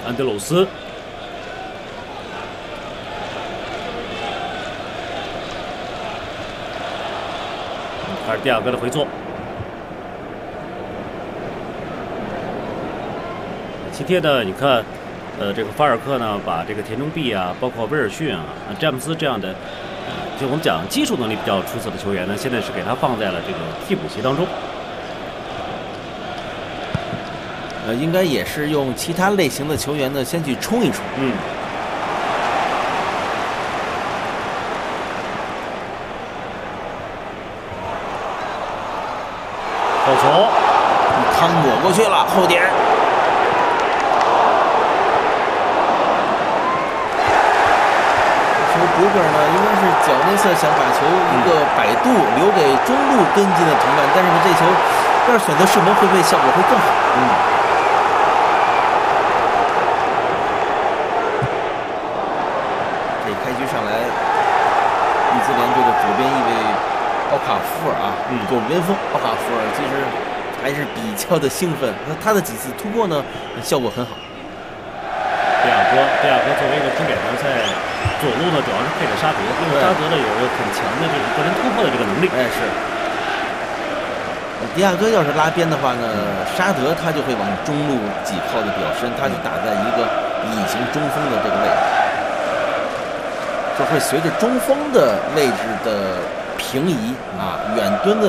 安德鲁斯。还是蒂亚戈的回做。今天呢，你看，这个法尔克呢，把这个田中碧啊，包括威尔逊啊、詹姆斯这样的，就我们讲技术能力比较出色的球员呢，现在是给他放在了这个替补席当中。 应该也是用其他类型的球员呢，先去冲一冲。 后球， 汤抹过去了，后点。球博格呢，应该是脚内侧想把球一个摆渡留给中路跟进的同伴，但是呢，这球要是选择射门，会不会效果会更好？这开局上来，利兹联队的左边翼卫奥卡福尔啊，左边锋奥卡福尔其实还是比较的兴奋，他的几次突破呢，效果很好。 蒂亚戈作为一个经典联赛左路呢，主要是配着沙德，因为沙德呢有着很强的这个个人突破的这个能力。 是。迪亚哥要是拉边的话呢，沙德他就会往中路挤靠的比较深，他就打在一个隐形中锋的这个位置，就会随着中锋的位置的平移啊，远蹲的。